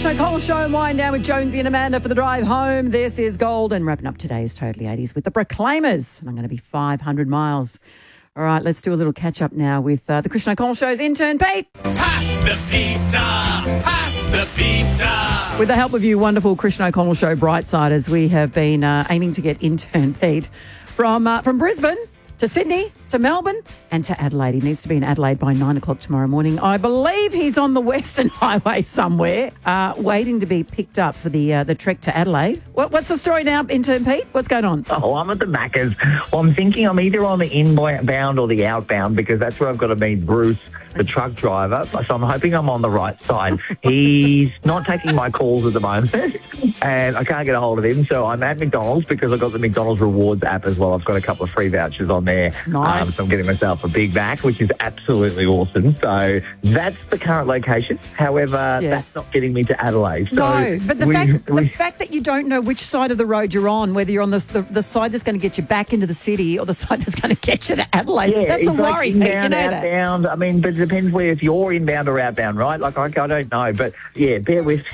Krishna Cole Show and wind down with Jonesy and Amanda for the drive home. This is Gold and wrapping up today's Totally 80s with the Proclaimers. And I'm going to be 500 miles. All right, let's do a little catch up now with the Krishna Cole Show's intern, Pete. Pass the pizza! Pass the pizza! With the help of you wonderful Krishna Cole Show Brightsiders, we have been aiming to get intern Pete from Brisbane to Sydney, to Melbourne and to Adelaide. He needs to be in Adelaide by 9 o'clock tomorrow morning. I believe he's on the Western Highway somewhere, waiting to be picked up for the trek to Adelaide. What's the story now, intern Pete? What's going on? Oh, I'm at the Macca's. Well, I'm thinking I'm either on the inbound or the outbound because that's where I've got to meet Bruce, the truck driver. So I'm hoping I'm on the right side. He's not taking my calls at the moment and I can't get a hold of him. So I'm at McDonald's because I've got the McDonald's Rewards app as well. I've got a couple of free vouchers on there. Nice. So I'm getting myself a Big Mac, which is absolutely awesome. So that's the current location. However, that's not getting me to Adelaide. So no, but the fact that you don't know which side of the road you're on, whether you're on the side that's going to get you back into the city or the side that's going to get you to Adelaide, that's a worry. Inbound, outbound. I mean, but it depends where if you're inbound or outbound, right? Like, I don't know. But, yeah, bear with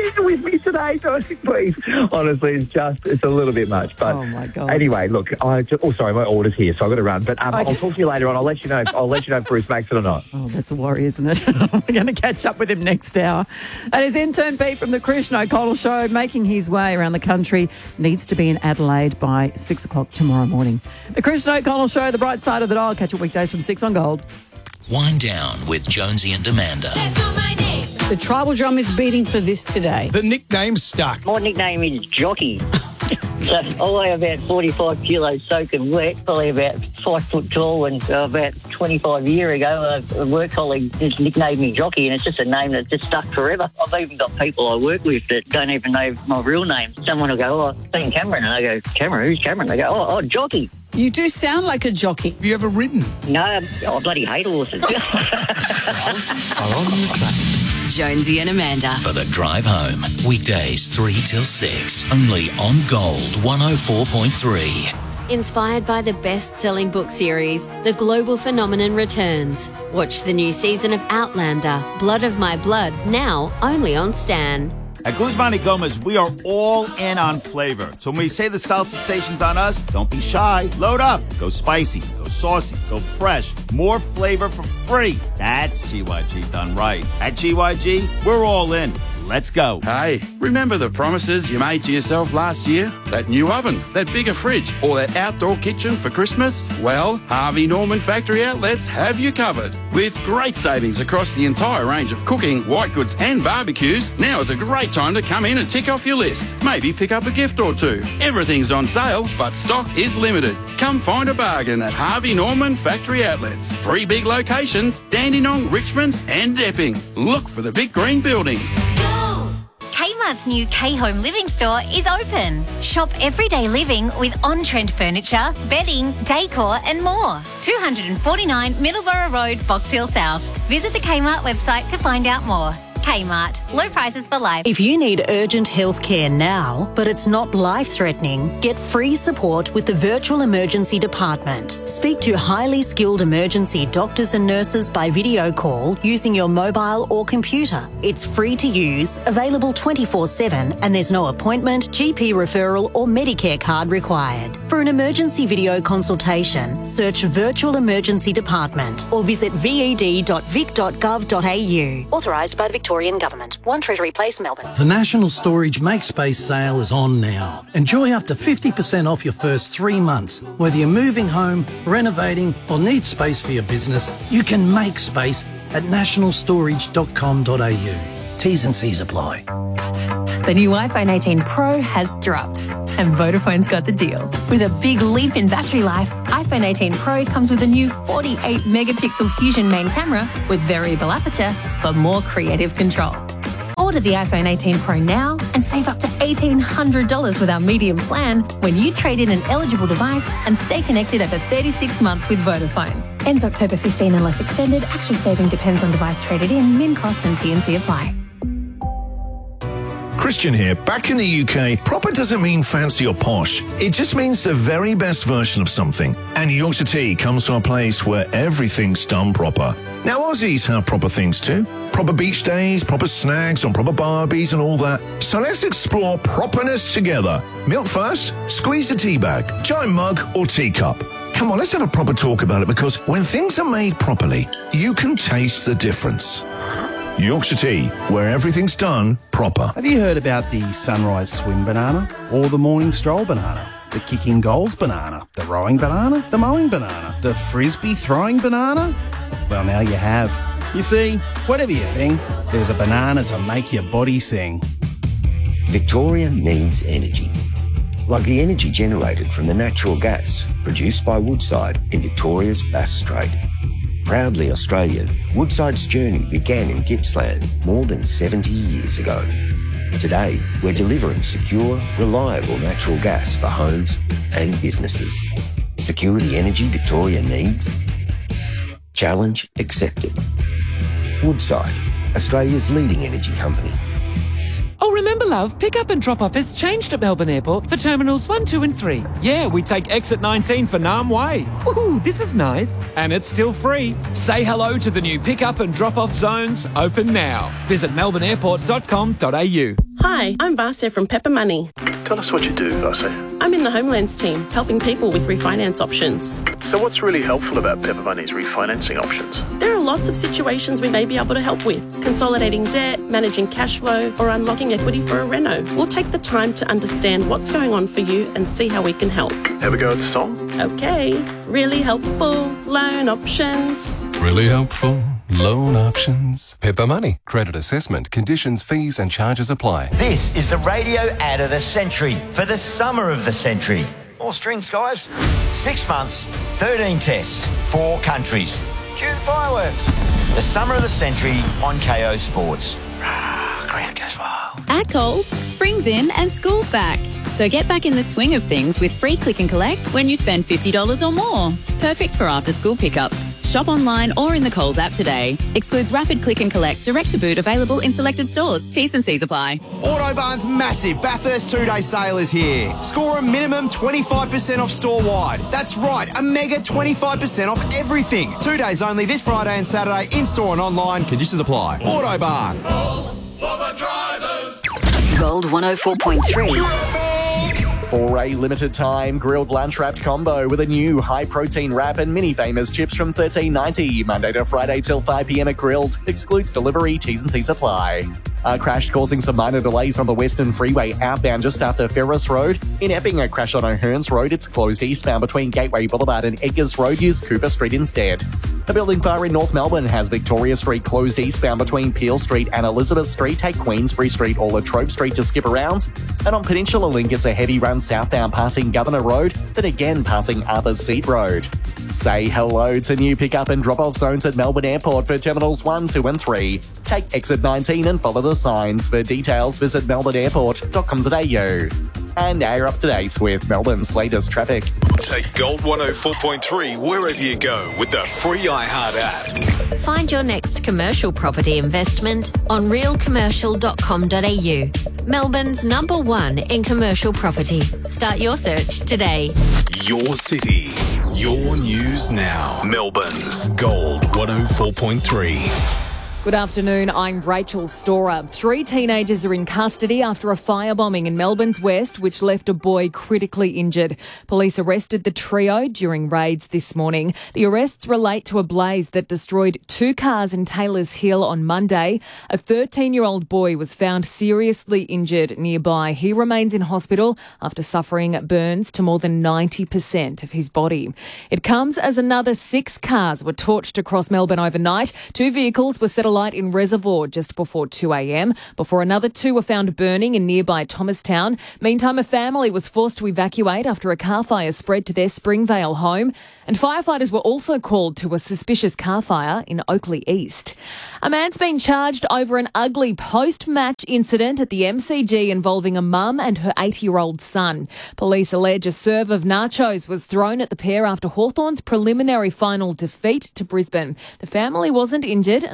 me today, please. Honestly, it's a little bit much. But oh, my God. Anyway, look, sorry, my order's here, so I've got to run. But okay. I'll talk to you later on. I'll let you know if Bruce makes it or not. Oh, that's a worry, isn't it? We're going to catch up with him next hour. And his intern Pete from the Krishna O'Connell Show, making his way around the country, needs to be in Adelaide by 6 o'clock tomorrow morning. The Krishna O'Connell Show, the bright side of the dial. Catch up weekdays from 6 on Gold. Wind down with Jonesy and Amanda. That's not my name. The tribal drum is beating for this today. The nickname's stuck. My nickname is Jockey. So I weigh about 45 kilos soaking wet, probably about 5 foot tall, and about 25 years ago, a work colleague just nicknamed me Jockey, and it's just a name that just stuck forever. I've even got people I work with that don't even know my real name. Someone will go, "Oh, I've seen Cameron," and I go, "Cameron? Who's Cameron?" They go, "Oh, Jockey." You do sound like a jockey. Have you ever ridden? No, I bloody hate horses. Horses are on the track. Jonesy and Amanda. For the drive home. Weekdays 3 till 6. Only on Gold 104.3. Inspired by the best-selling book series, The Global Phenomenon returns. Watch the new season of Outlander, Blood of My Blood, now only on Stan. At Guzman y Gomez, we are all in on flavor. So when we say the salsa station's on us, don't be shy. Load up. Go spicy. Go saucy. Go fresh. More flavor for free. That's GYG done right. At GYG, we're all in. Let's go. Hey, remember the promises you made to yourself last year? That new oven, that bigger fridge, or that outdoor kitchen for Christmas? Well, Harvey Norman Factory Outlets have you covered. With great savings across the entire range of cooking, white goods and barbecues, now is a great time to come in and tick off your list. Maybe pick up a gift or two. Everything's on sale, but stock is limited. Come find a bargain at Harvey Norman Factory Outlets. 3 big locations, Dandenong, Richmond and Epping. Look for the big green buildings. Kmart's new K-Home Living store is open. Shop everyday living with on-trend furniture, bedding, decor and more. 249 Middleborough Road, Box Hill South. Visit the Kmart website to find out more. Kmart. Low prices for life. If you need urgent health care now, but it's not life-threatening, get free support with the Virtual Emergency Department. Speak to highly skilled emergency doctors and nurses by video call using your mobile or computer. It's free to use, available 24/7, and there's no appointment, GP referral or Medicare card required. For an emergency video consultation, search Virtual Emergency Department or visit ved.vic.gov.au. Authorised by the Victorian Government. 1 Treasury Place, Melbourne. The National Storage MakeSpace sale is on now. Enjoy up to 50% off your first 3 months. Whether you're moving home, renovating or need space for your business, you can make space at nationalstorage.com.au. T's and C's apply. The new iPhone 18 Pro has dropped and Vodafone's got the deal. With a big leap in battery life, iPhone 18 Pro comes with a new 48 megapixel Fusion main camera with variable aperture for more creative control. Order the iPhone 18 Pro now and save up to $1,800 with our medium plan when you trade in an eligible device and stay connected over 36 months with Vodafone. Ends October 15 unless extended. Actual saving depends on device traded in. Min cost and T&C apply. Christian here. Back in the UK, proper doesn't mean fancy or posh. It just means the very best version of something. And Yorkshire Tea comes to a place where everything's done proper. Now, Aussies have proper things too. Proper beach days, proper snags on proper barbies and all that. So let's explore properness together. Milk first, squeeze the tea bag, giant mug or teacup. Come on, let's have a proper talk about it, because when things are made properly, you can taste the difference. Yorkshire Tea, where everything's done proper. Have you heard about the sunrise swim banana? Or the morning stroll banana? The kicking goals banana? The rowing banana? The mowing banana? The frisbee throwing banana? Well, now you have. You see, whatever you think, there's a banana to make your body sing. Victoria needs energy. Like the energy generated from the natural gas produced by Woodside in Victoria's Bass Strait. Proudly Australian, Woodside's journey began in Gippsland more than 70 years ago. Today, we're delivering secure, reliable natural gas for homes and businesses. Secure the energy Victoria needs? Challenge accepted. Woodside, Australia's leading energy company. Oh, remember, love, pick up and drop off has changed at Melbourne Airport for Terminals 1, 2 and 3. Yeah, we take exit 19 for Nam Way. Ooh, this is nice. And it's still free. Say hello to the new pick up and drop off zones, open now. Visit melbourneairport.com.au. Hi, I'm Vasya from Pepper Money. Tell us what you do, Vasya. I'm in the Homelands team, helping people with refinance options. So what's really helpful about Pepper Money's refinancing options? There are lots of situations we may be able to help with. Consolidating debt, managing cash flow, or unlocking equity for a reno. We'll take the time to understand what's going on for you and see how we can help. Have a go at the song? Okay. Really helpful loan options. Really helpful loan options. Pepper Money. Credit assessment. Conditions, fees and charges apply. This is the radio ad of the century for the summer of the century. More strings, guys. 6 months, 13 tests, 4 countries. Cue the fireworks. The summer of the century on KO Sports. Crowd goes wild. At Coles, spring's in and school's back. So get back in the swing of things with free click and collect when you spend $50 or more. Perfect for after-school pickups. Shop online or in the Coles app today. Excludes rapid click and collect, direct to boot, available in selected stores. T's and C's apply. Autobarn's massive Bathurst 2-day sale is here. Score a minimum 25% off store-wide. That's right, a mega 25% off everything. 2 days only this Friday and Saturday, in-store and online. Conditions apply. Autobarn. For the drivers. Gold 104.3. For a limited time, grilled lunch wrapped combo with a new high-protein wrap and mini famous chips from $13.90. Monday to Friday till 5 p.m. at Grilled. Excludes delivery, T's and C's apply. A crash causing some minor delays on the Western Freeway outbound just after Ferris Road. In Epping, a crash on O'Hearns Road. It's closed eastbound between Gateway Boulevard and Edgars Road. Use Cooper Street instead. A building fire in North Melbourne has Victoria Street closed eastbound between Peel Street and Elizabeth Street. Take Queensbury Street or Latrobe Street to skip around. And on Peninsula Link, it's a heavy run southbound passing Governor Road, then again passing Arthur's Seat Road. Say hello to new pick-up and drop-off zones at Melbourne Airport for Terminals 1, 2 and 3. Take exit 19 and follow the signs. For details, visit melbourneairport.com.au. And now you're up to date with Melbourne's latest traffic. Take Gold 104.3 wherever you go with the free iHeart app. Find your next commercial property investment on realcommercial.com.au. Melbourne's #1 in commercial property. Start your search today. Your city, your news now. Melbourne's Gold 104.3. Good afternoon, I'm Rachel Storer. 3 teenagers are in custody after a firebombing in Melbourne's West, which left a boy critically injured. Police arrested the trio during raids this morning. The arrests relate to a blaze that destroyed 2 cars in Taylors Hill on Monday. A 13-year-old boy was found seriously injured nearby. He remains in hospital after suffering burns to more than 90% of his body. It comes as another 6 cars were torched across Melbourne overnight. 2 vehicles were set alight in Reservoir just before 2 a.m. before another 2 were found burning in nearby Thomastown. Meantime, a family was forced to evacuate after a car fire spread to their Springvale home. And firefighters were also called to a suspicious car fire in Oakley East. A man's been charged over an ugly post-match incident at the MCG involving a mum and her 8-year-old son. Police allege a serve of nachos was thrown at the pair after Hawthorn's preliminary final defeat to Brisbane. The family wasn't injured and later received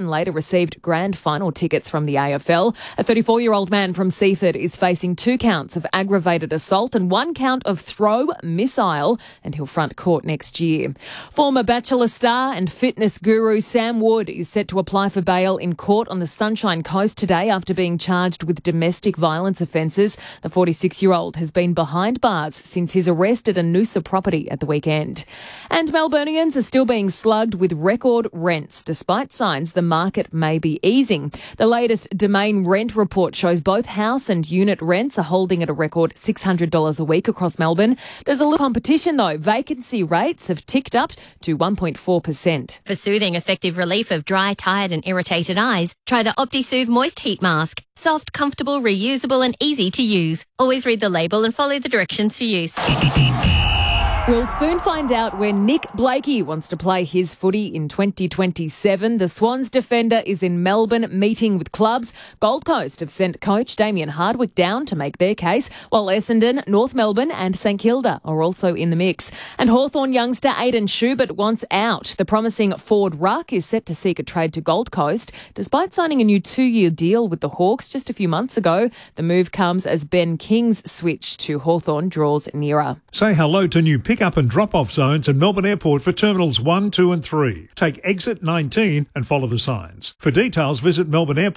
received grand final tickets from the AFL. A 34-year-old man from Seaford is facing 2 counts of aggravated assault and 1 count of throw missile, and he'll front court next year. Former Bachelor star and fitness guru Sam Wood is set to apply for bail in court on the Sunshine Coast today after being charged with domestic violence offences. The 46-year-old has been behind bars since his arrest at a Noosa property at the weekend. And Melburnians are still being slugged with record rents, despite signs the market may be easing. The latest Domain rent report shows both house and unit rents are holding at a record $600 a week across Melbourne. There's a little competition though. Vacancy rates have ticked up to 1.4%. For soothing, effective relief of dry, tired and irritated eyes, try the OptiSoothe Moist Heat Mask. Soft, comfortable, reusable and easy to use. Always read the label and follow the directions for use. We'll soon find out where Nick Blakey wants to play his footy in 2027. The Swans defender is in Melbourne meeting with clubs. Gold Coast have sent coach Damien Hardwick down to make their case, while Essendon, North Melbourne and St Kilda are also in the mix. And Hawthorn youngster Aidan Schubert wants out. The promising Ford ruck is set to seek a trade to Gold Coast. Despite signing a new 2-year deal with the Hawks just a few months ago, the move comes as Ben King's switch to Hawthorn draws nearer. Say hello to new pick-up and drop-off zones at Melbourne Airport for Terminals 1, 2 and 3. Take exit 19 and follow the signs. For details, visit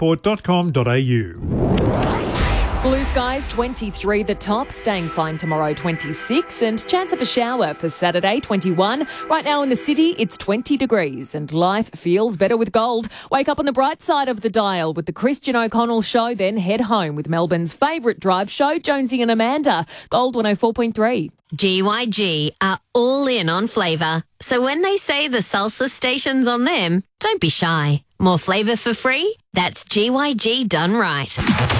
melbourneairport.com.au. Blue skies 23 the top, staying fine tomorrow 26 and chance of a shower for Saturday 21. Right now in the city it's 20 degrees and life feels better with gold. Wake up on the bright side of the dial with the Christian O'Connell Show, then head home with Melbourne's favourite drive show, Jonesy and Amanda. Gold 104.3. GYG are all in on flavour. So when they say the salsa station's on them, don't be shy. More flavour for free? That's GYG done right.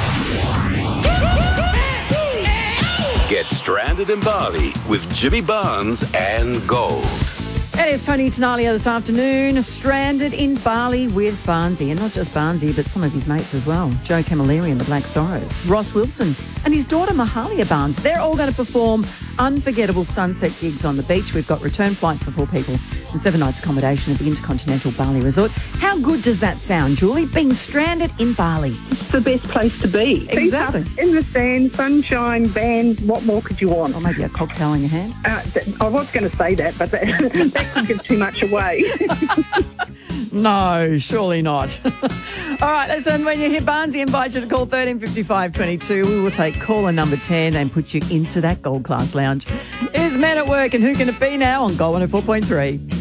Get stranded in Bali with Jimmy Barnes and Gold. It is Tony Tenalia this afternoon, stranded in Bali with Barnsey, and not just Barnsey, but some of his mates as well. Joe Camilleri and the Black Sorrows, Ross Wilson and his daughter Mahalia Barnes. They're all going to perform unforgettable sunset gigs on the beach. We've got return flights for 4 people and 7 nights accommodation at the Intercontinental Bali Resort. How good does that sound, Julie, being stranded in Bali? It's the best place to be. Exactly. In the sand, sunshine, band, what more could you want? Or maybe a cocktail in your hand? I was going to say that, but that could give too much away. No, surely not. All right, listen, when you hear Barnsey, invite you to call 1355 22. We will take caller number 10 and put you into that Gold Class Lounge. Is Men at Work, and who can it be now on Gold 104.3?